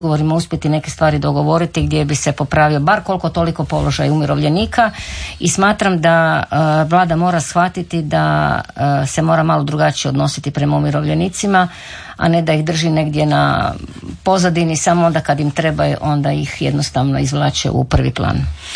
govorimo uspjeti neke stvari dogovoriti gdje bi se popravio bar koliko toliko položaj umirovljenika i smatram da vlada mora shvatiti da se mora malo drugačije odnositi prema umirovljenicima, a ne da ih drži negdje na pozadini, samo onda kad im treba onda ih jednostavno izvlače u prvi plan.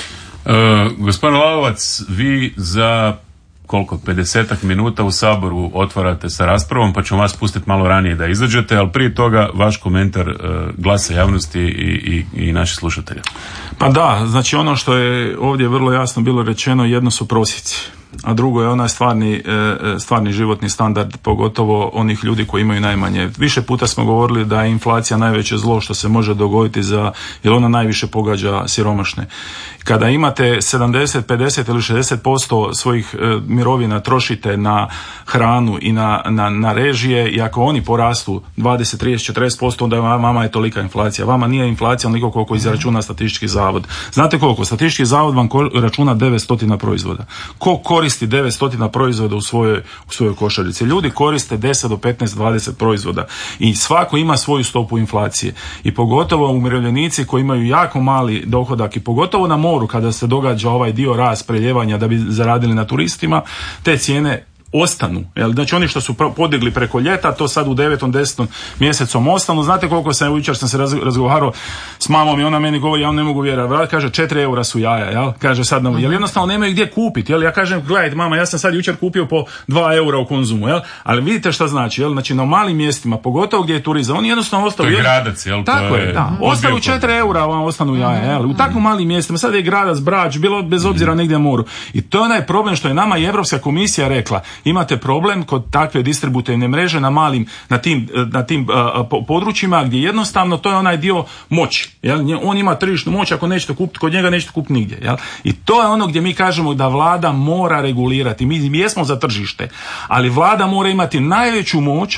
Gospodin Lalovac, vi za koliko, 50 minuta u Saboru otvarate sa raspravom, pa ćemo vas pustiti malo ranije da izađete, ali prije toga vaš komentar glasa javnosti i naših slušatelja. Pa da, znači ono što je ovdje vrlo jasno bilo rečeno, jedno su prosjeci, a drugo je onaj stvarni životni standard, pogotovo onih ljudi koji imaju najmanje. Više puta smo govorili da je inflacija najveće zlo što se može dogoditi jer ona najviše pogađa siromašne. Kada imate 70, 50 ili 60% svojih mirovina trošite na hranu i na režije, i ako oni porastu 20, 30, 40%, onda vama je tolika inflacija. Vama nije inflacija onoliko koliko izračuna Statistički zavod. Znate koliko? Statistički zavod vam računa 900 proizvoda. Ko koristi 900 proizvoda u svojoj košarici? Ljudi koriste 10 do 15, 20 proizvoda i svako ima svoju stopu inflacije. I pogotovo umirovljenici koji imaju jako mali dohodak i pogotovo na moru kada se događa ovaj dio rast preljevanja da bi zaradili na turistima, te cijene ostanu. Znači oni što su podigli preko ljeta, to sad u 9. 10. mjesecom ostanu. Znate koliko jučer sam se razgovarao s mamom i ona meni govori, ja ne mogu vjerovati, kaže 4 eura su jaja, kaže sad, jer jednostavno nemaju gdje kupiti. Ja kažem, gledajte mama, ja sam sad jučer kupio po 2 eura u Konzumu, ali vidite šta znači, znači na malim mjestima, pogotovo gdje je turizam, oni jednostavno ostaju. To je gradac, Tako je, da. Ostaju 4 eura, vam ostanu jaja, u takvim malim mjestima, sad je Gradac, Brač, bilo bez obzira negdje na moru. I to je onaj problem što je nama i Europska komisija rekla. Imate problem kod takve distributivne mreže na tim područjima gdje jednostavno to je onaj dio moći. On ima tržišnu moć, ako nećete kupiti kod njega, nećete kupiti nigdje. I to je ono gdje mi kažemo da vlada mora regulirati. Mi jesmo za tržište, ali vlada mora imati najveću moć,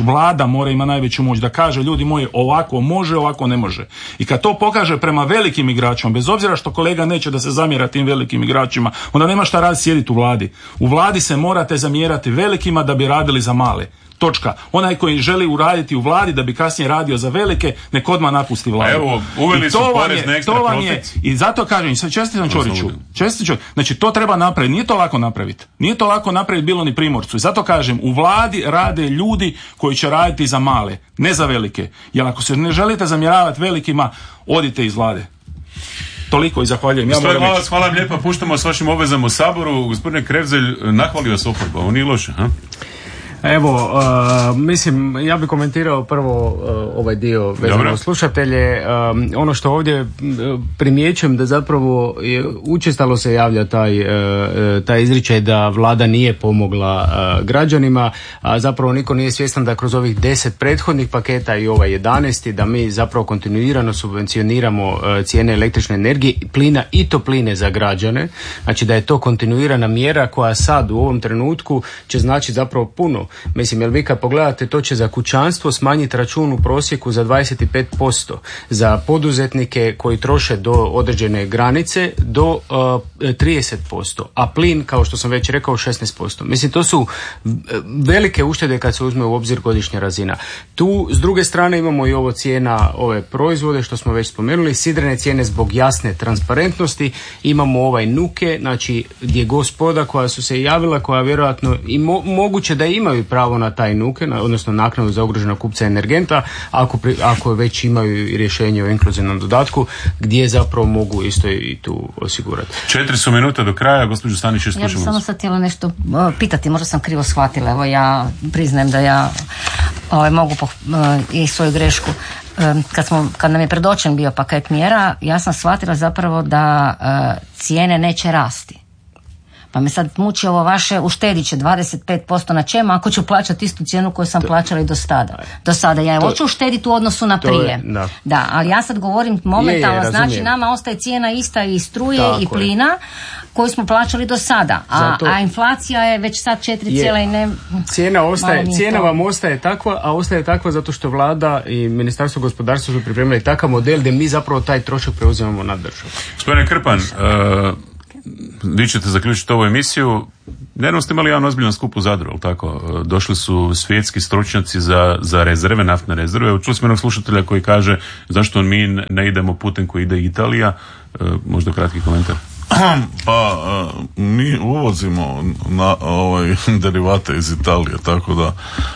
da kaže ljudi moji, ovako može, ovako ne može. I kad to pokaže prema velikim igračima, bez obzira što kolega neće da se zamjera tim velikim igračima, onda nema šta raditi, sjediti u vladi. U vladi se morate zamjerati velikima da bi radili za male. Točka. Onaj koji želi uraditi u vladi da bi kasnije radio za velike, nek odmah napusti vladu. Evo, uveli su porez na ekstra profit. I zato kažem, čestitam Ćoriću. Znači, to treba napraviti. Nije to lako napraviti bilo ni Primorcu. I zato kažem, u vladi rade ljudi koji će raditi za male, ne za velike. Jer ako se ne želite zamjeravati velikima, odite iz vlade. Toliko i zahvaljujem. Hvala vam lijepa, puštamo s vašim obvezama u Saboru. Gospodine Krevzelj, nahvalio vas oporba, ovo nije loše, ha? Evo, mislim, ja bih komentirao prvo ovaj dio vezano uz slušatelje. Ono što ovdje primjećujem da zapravo učestalo se javlja taj izričaj da vlada nije pomogla građanima, a zapravo niko nije svjestan da kroz ovih 10 prethodnih paketa i ovaj 11. da mi zapravo kontinuirano subvencioniramo cijene električne energije, plina i topline za građane. Znači da je to kontinuirana mjera koja sad u ovom trenutku će znači zapravo puno. Mislim, jer vi kad pogledate, to će za kućanstvo smanjiti račun u prosjeku za 25%, za poduzetnike koji troše do određene granice do 30%, a plin, kao što sam već rekao, 16%. Mislim, to su velike uštede kad se uzme u obzir godišnja razina. Tu, s druge strane, imamo i ovo cijena ove proizvode, što smo već spomenuli, sidrene cijene zbog jasne transparentnosti, imamo ovaj nuke, znači gdje gospoda koja su se javila, koja vjerojatno i moguće da imaju pravo na taj nuke, odnosno naknadu za ugroženog kupca energenta, ako već imaju rješenje o inkluzivnom dodatku, gdje zapravo mogu isto i tu osigurati. 4 su minute do kraja, gospođo Stanić, slušamo. Ja bih samo sad htjela nešto pitati, možda sam krivo shvatila, evo ja priznajem da ja mogu i svoju grešku. Kad nam je predočen bio paket mjera, ja sam shvatila zapravo da cijene neće rasti. Pa me sad muči ovo vaše, uštedit će 25% na čemu ako ću plaćati istu cijenu koju sam plaćala i do sada. Ja hoću uštediti u odnosu na prije. Da, ali ja sad govorim momentalno, znači nama ostaje cijena ista i struje i plina koju smo plaćali do sada, a inflacija je već sad 4, cijena vam ostaje takva, a ostaje takva zato što vlada i Ministarstvo gospodarstva su pripremili takav model gdje mi zapravo taj trošak preuzimamo na državu. Gospodine Krpan, vi ćete zaključiti ovu emisiju. Nedavno ste imali jedan ozbiljan skup u Zadru, ali tako? Došli su svjetski stručnjaci za rezerve, naftne rezerve. Čuli smo jednog slušatelja koji kaže zašto mi ne idemo putem koji ide Italija. Možda kratki komentar. Pa mi uvozimo derivate iz Italije, tako da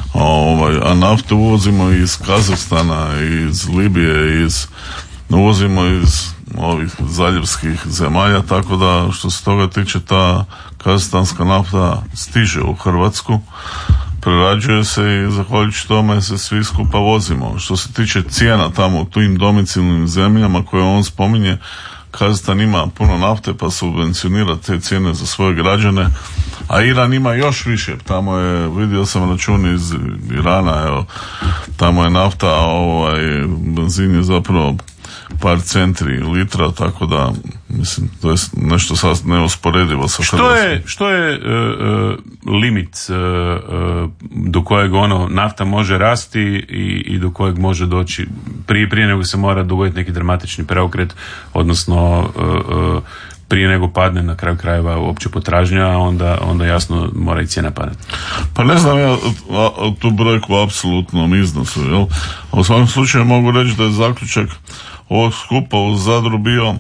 a naftu uvozimo iz Kazahstana, iz Libije, uvozimo iz ovih zaljevskih zemalja, tako da što se toga tiče ta kazahstanska nafta stiže u Hrvatsku, prerađuje se i zahvaljujući tome se svi skupa vozimo. Što se tiče cijena tamo u tim domicilnim zemljama koje on spominje, Kazahstan ima puno nafte pa subvencionira te cijene za svoje građane, a Iran ima još više. Tamo je, vidio sam račun iz Irana, evo, tamo je nafta, benzin je zapravo par centri litra, tako da mislim to je nešto sasvim neusporedivo sa Hrvatskom. Što je limit do kojeg nafta može rasti i do kojeg može doći prije nego se mora dogoditi neki dramatični preokret, odnosno prije nego padne na kraju krajeva uopće potražnja, onda jasno mora i cijena padati. Pa ne znam ja tu brojku u apsolutnom iznosu, jel? U svakom slučaju mogu reći da je zaključak ovog skupa u Zadru bio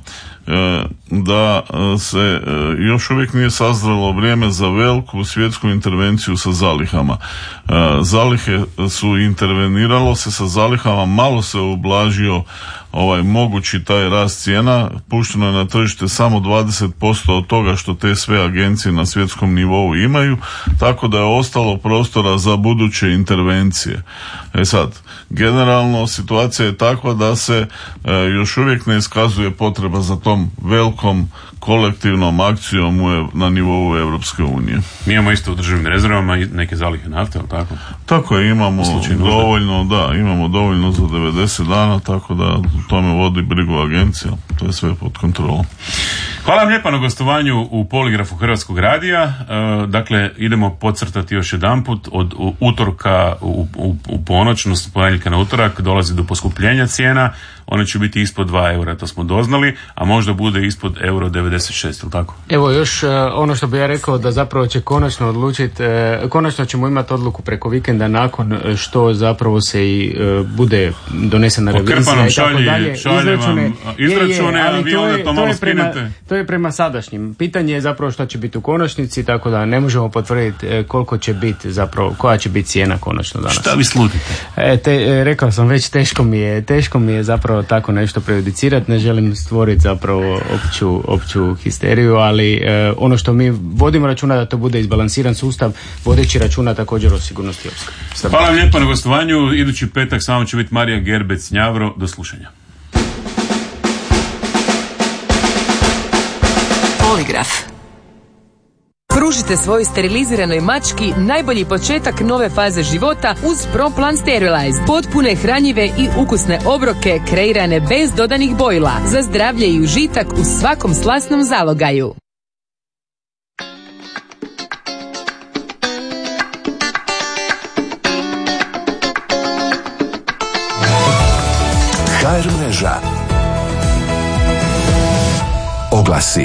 da se još uvijek nije sazrelo vrijeme za veliku svjetsku intervenciju sa zalihama. Zalihe su interveniralo se sa zalihama, malo se ublažio mogući taj rast cijena, pušteno je na tržište samo 20% od toga što te sve agencije na svjetskom nivou imaju, tako da je ostalo prostora za buduće intervencije. Sad, generalno situacija je takva da se još uvijek ne iskazuje potreba za tom velikom kolektivnom akcijom na nivou Europske unije. Mi imamo isto u državnim rezervama neke zalihe nafte, ali tako? Tako je, imamo dovoljno za 90 dana, tako da u tome vodi brigu agencija. To je sve pod kontrolom. Hvala vam lijepa na gostovanju u Poligrafu Hrvatskog radija. Dakle, idemo podcrtati još jedanput, od utorka u ponoć, odnosno ponedjeljka na utorak, dolazi do poskupljenja cijena. One će biti ispod 2 eura, to smo doznali, a možda bude ispod euro 96, ili tako? Evo još ono što bi ja rekao, da zapravo će konačno odlučiti, konačno ćemo imati odluku preko vikenda nakon što zapravo se i bude donesena revizija i tako dalje. Izračune, a vi onda to malo skinete. To je prema sadašnjim. Pitanje je zapravo što će biti u konačnici, tako da ne možemo potvrditi koliko će biti zapravo, koja će biti cijena konačno danas. Šta vi slutite? Rekao sam već, teško mi je zapravo tako nešto prejudicirati, ne želim stvoriti zapravo opću histeriju, ali ono što mi vodimo računa da to bude izbalansiran sustav, vodeći računa također o sigurnosti opskrbe. Hvala vam lijepo na gostovanju. Idući petak s vama će biti Marija Gerbec-Njavro. Do slušanja. Poligraf. Pružite svojoj steriliziranoj mački najbolji početak nove faze života uz ProPlan Sterilize. Potpune, hranjive i ukusne obroke kreirane bez dodanih bojila za zdravlje i užitak u svakom slasnom zalogaju. HR mreža. Oglasi.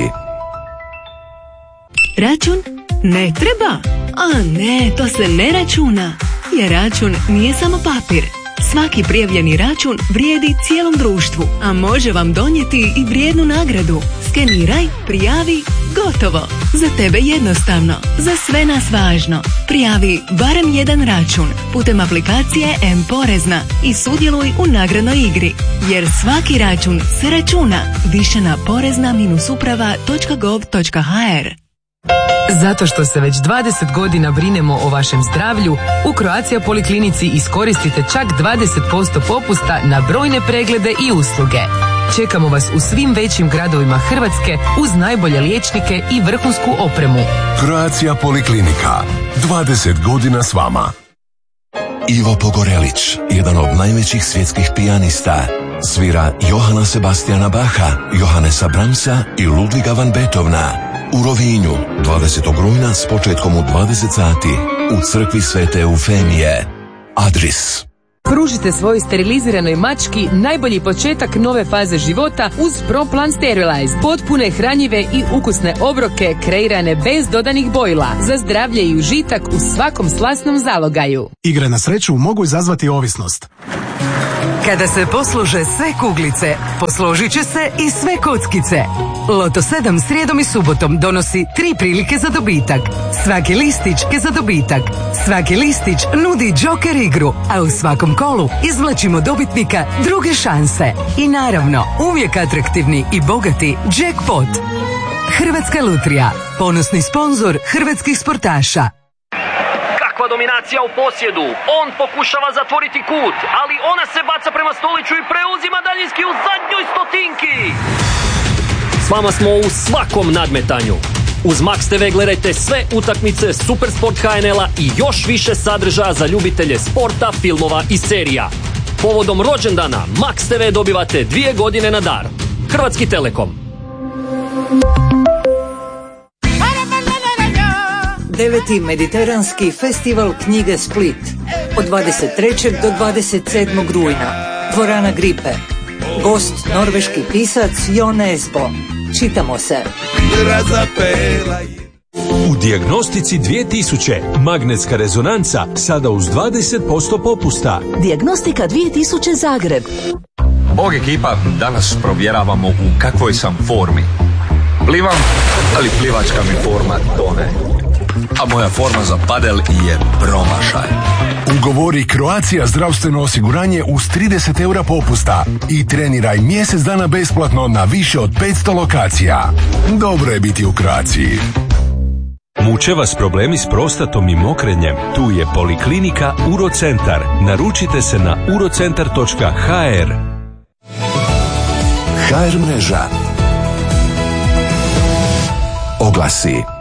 Račun? Ne treba. A ne, to se ne računa. Jer račun nije samo papir. Svaki prijavljeni račun vrijedi cijelom društvu, a može vam donijeti i vrijednu nagradu. Skeniraj, prijavi, gotovo. Za tebe jednostavno, za sve nas važno. Prijavi barem jedan račun putem aplikacije M-Porezna i sudjeluj u nagradnoj igri. Jer svaki račun se računa. Više na porezna-uprava.gov.hr. Zato što se već 20 godina brinemo o vašem zdravlju, u Croatia Poliklinici iskoristite čak 20% popusta na brojne preglede i usluge. Čekamo vas u svim većim gradovima Hrvatske uz najbolje liječnike i vrhunsku opremu. Croatia Poliklinika. 20 godina s vama. Ivo Pogorelić, jedan od najvećih svjetskih pijanista, svira Johana Sebastiana Bacha, Johannesa Brahmsa i Ludviga van Beethovena. U Rovinju, 20. rujna s početkom u 20 sati, u crkvi Svete Eufemije. Adris Pružite svojoj steriliziranoj mački najbolji početak nove faze života uz ProPlan Sterilize. Potpune, hranjive i ukusne obroke kreirane bez dodanih bojila za zdravlje i užitak u svakom slasnom zalogaju. Igre na sreću mogu izazvati ovisnost. Kada se poslože sve kuglice, posložit će se i sve kockice. Loto 7 srijedom i subotom donosi 3 prilike za dobitak. Svaki listić je za dobitak. Svaki listić nudi Joker igru, a u svakom kolu izvlačimo dobitnika druge šanse. I naravno, uvijek atraktivni i bogati jackpot. Hrvatska lutrija, ponosni sponzor hrvatskih sportaša. Kakva dominacija u posjedu, on pokušava zatvoriti kut, ali ona se baca prema Stoliću i preuzima daljinski u zadnjoj stotinki. S vama smo u svakom nadmetanju. Uz Max TV gledajte sve utakmice Supersport HNL-a i još više sadržaja za ljubitelje sporta, filmova i serija. Povodom rođendana Max TV dobivate 2 godine na dar. Hrvatski Telekom. 9. Mediteranski festival knjige Split od 23. do 27. rujna. Dvorana Gripe. Gost norveški pisac Jon Esbo. Čitamo se. U Dijagnostici 2000 magnetska rezonanca sada uz 20% popusta. Dijagnostika 2000 Zagreb. Bog ekipa, danas provjeravamo u kakvoj sam formi. Plivam, ali plivačka mi forma tone. A moja forma za padel je promašaj. Ugovori Croatia zdravstveno osiguranje uz 30 eura popusta i treniraj mjesec dana besplatno na više od 500 lokacija. Dobro je biti u Croaciji. Muče vas problemi s prostatom i mokrenjem? Tu je Poliklinika Urocentar. Naručite se na urocentar.hr. HR mreža. Oglasi.